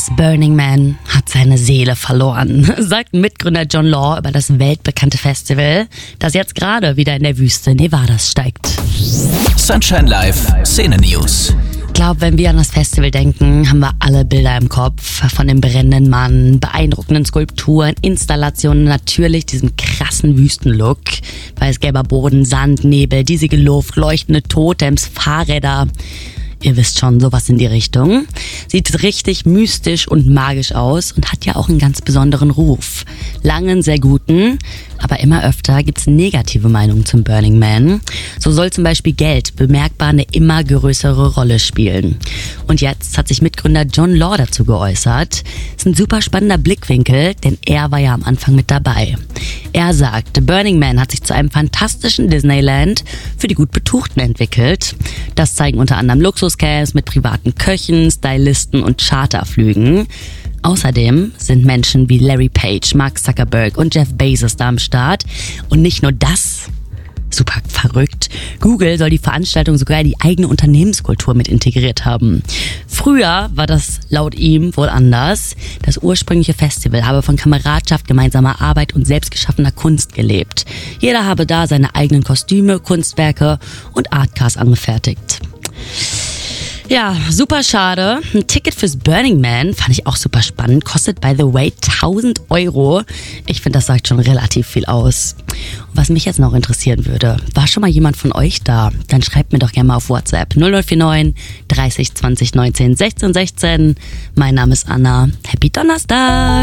Burning Man hat seine Seele verloren, sagt Mitgründer John Law über das weltbekannte Festival, das jetzt gerade wieder in der Wüste Nevadas steigt. Sunshine Live Szene News. Ich glaube, wenn wir an das Festival denken, haben wir alle Bilder im Kopf. Von dem brennenden Mann, beeindruckenden Skulpturen, Installationen, natürlich diesem krassen Wüstenlook. Weißgelber Boden, Sand, Nebel, diesige Luft, leuchtende Totems, Fahrräder. Ihr wisst schon, sowas in die Richtung. Sieht richtig mystisch und magisch aus und hat ja auch einen ganz besonderen Ruf. Lange einen sehr guten, aber immer öfter gibt's negative Meinungen zum Burning Man. So soll zum Beispiel Geld bemerkbar eine immer größere Rolle spielen. Und jetzt hat sich Mitgründer John Law dazu geäußert. Ist ein super spannender Blickwinkel, denn er war ja am Anfang mit dabei. Er sagt, Burning Man hat sich zu einem fantastischen Disneyland für die gut Betuchten entwickelt. Das zeigen unter anderem Luxuscamps mit privaten Köchen, Stylisten und Charterflügen. Außerdem sind Menschen wie Larry Page, Mark Zuckerberg und Jeff Bezos da am Start. Und nicht nur das, super verrückt, Google soll die Veranstaltung sogar in die eigene Unternehmenskultur mit integriert haben. Früher war das laut ihm wohl anders. Das ursprüngliche Festival habe von Kameradschaft, gemeinsamer Arbeit und selbstgeschaffener Kunst gelebt. Jeder habe da seine eigenen Kostüme, Kunstwerke und Artcars angefertigt. Ja, super schade. Ein Ticket fürs Burning Man fand ich auch super spannend. Kostet, by the way, 1.000 €. Ich finde, das sagt schon relativ viel aus. Und was mich jetzt noch interessieren würde, war schon mal jemand von euch da? Dann schreibt mir doch gerne mal auf WhatsApp 0049 30 20 19 16 16. Mein Name ist Anna. Happy Donnerstag!